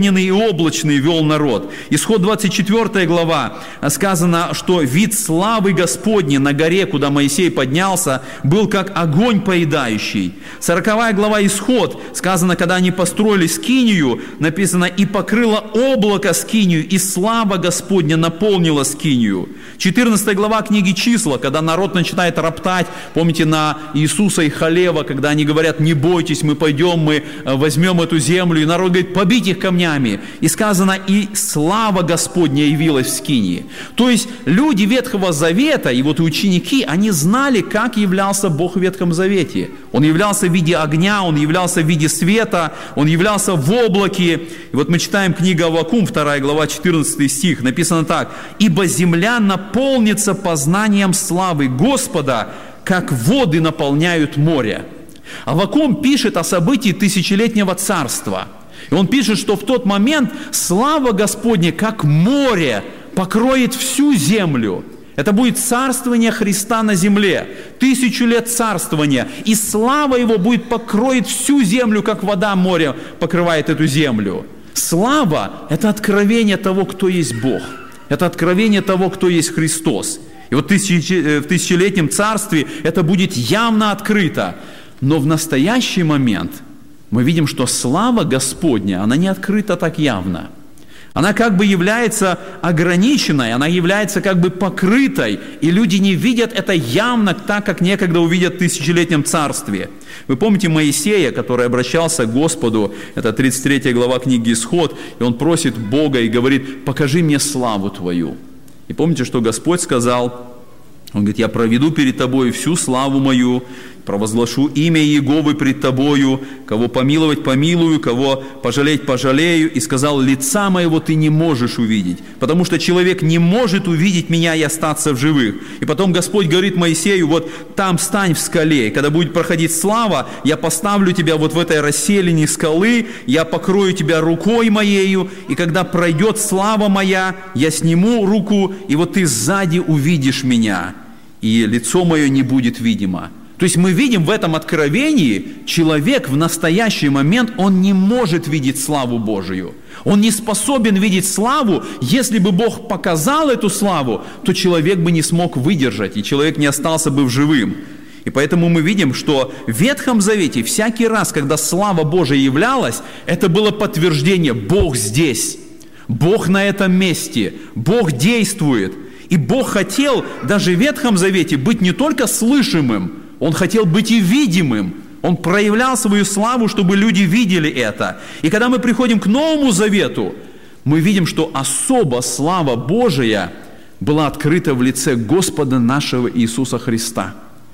огненный и облачный вел народ. Исход 24 глава сказано, что вид славы Господней на горе, куда Моисей поднялся, был как огонь поедающий. 40 глава Исход сказано, когда они построили скинию, написано, и покрыло облако скинию, и слава Господня наполнила скинию. 14 глава книги Числа, когда народ начинает роптать, помните, на Иисуса и Халева, когда они говорят, не бойтесь, мы пойдем, мы возьмем эту землю, и народ говорит, побить их камнями. И сказано, и слава Господня явилась в скинии. То есть люди Ветхого Завета, и вот ученики, они знали, как являлся Бог в Ветхом Завете. Он являлся в виде огня, Он являлся в виде света, Он являлся в облаке. И вот мы читаем книгу Аввакум, 2 глава, 14 стих, написано так, «Ибо земля наполнится познанием славы Господа, как воды наполняют море». Аввакум пишет о событии тысячелетнего царства. И он пишет, что в тот момент слава Господня, как море, покроет всю землю. Это будет царствование Христа на земле, 1000 лет царствования, и слава Его будет покроет всю землю, как вода моря покрывает эту землю. Слава – это откровение того, кто есть Бог. Это откровение того, кто есть Христос. И вот в тысячелетнем царстве это будет явно открыто. Но в настоящий момент мы видим, что слава Господня, она не открыта так явно. Она как бы является ограниченной, она является как бы покрытой, и люди не видят это явно так, как некогда увидят в тысячелетнем царстве. Вы помните Моисея, который обращался к Господу, это 33 глава книги Исход, и он просит Бога и говорит, покажи мне славу Твою. И помните, что Господь сказал? Он говорит, я проведу перед Тобою всю славу мою, провозглашу имя Иеговы пред Тобою, кого помиловать помилую, кого пожалеть пожалею, и сказал, лица моего ты не можешь увидеть, потому что человек не может увидеть меня и остаться в живых. И потом Господь говорит Моисею, вот там стань в скале, и когда будет проходить слава, я поставлю тебя вот в этой расселине скалы, я покрою тебя рукой моею, и когда пройдет слава моя, я сниму руку, и вот ты сзади увидишь меня, и лицо мое не будет видимо. То есть мы видим в этом откровении, человек в настоящий момент, он не может видеть славу Божию. Он не способен видеть славу. Если бы Бог показал эту славу, то человек бы не смог выдержать, и человек не остался бы в живым. И поэтому мы видим, что в Ветхом Завете всякий раз, когда слава Божия являлась, это было подтверждение: Бог здесь, Бог на этом месте, Бог действует. И Бог хотел даже в Ветхом Завете быть не только слышимым, Он хотел быть и видимым. Он проявлял свою славу, чтобы люди видели это. И когда мы приходим к Новому Завету, мы видим, что особо слава Божия была открыта в лице Господа нашего Иисуса Христа.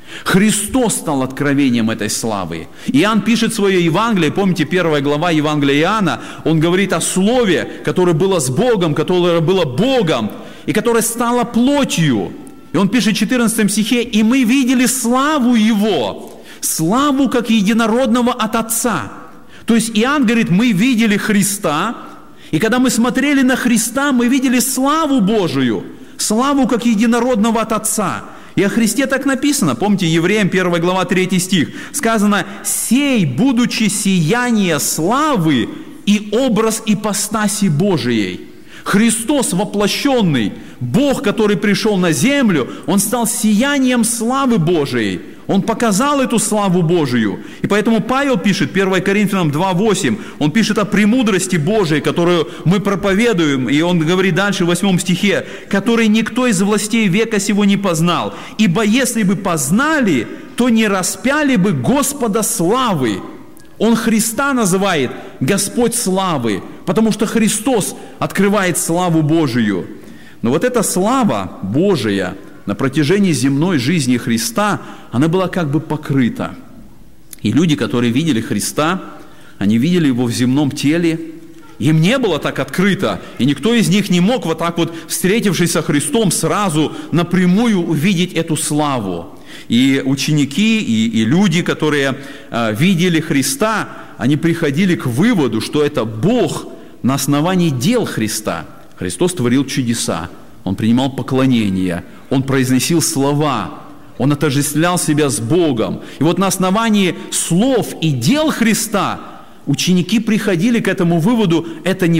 Христос стал откровением этой славы. Иоанн пишет свое Евангелие, помните, 1 глава Евангелия Иоанна, он говорит о Слове, которое было с Богом, которое было Богом, и которое стало плотью. И он пишет в 14 стихе, «И мы видели славу Его, славу как единородного от Отца». То есть Иоанн говорит, мы видели Христа, и когда мы смотрели на Христа, мы видели славу Божию, славу как единородного от Отца. И о Христе так написано, помните, Евреям 1 глава 3 стих, сказано, «Сей, будучи сияние славы и образ ипостаси Божией». Христос воплощенный, Бог, который пришел на землю, Он стал сиянием славы Божией. Он показал эту славу Божию. И поэтому Павел пишет, 1 Коринфянам 2:8, он пишет о премудрости Божией, которую мы проповедуем, и он говорит дальше в 8 стихе, «Который никто из властей века сего не познал, ибо если бы познали, то не распяли бы Господа славы». Он Христа называет Господь славы, потому что Христос открывает славу Божию. Но вот эта слава Божия на протяжении земной жизни Христа, она была как бы покрыта. И люди, которые видели Христа, они видели Его в земном теле, им не было так открыто, и никто из них не мог вот так вот, встретившись со Христом, сразу напрямую увидеть эту славу. И ученики, и люди, которые видели Христа, они приходили к выводу, что это Бог на основании дел Христа. Христос творил чудеса, Он принимал поклонения, Он произносил слова, Он отождествлял себя с Богом. И вот на основании слов и дел Христа ученики приходили к этому выводу, это не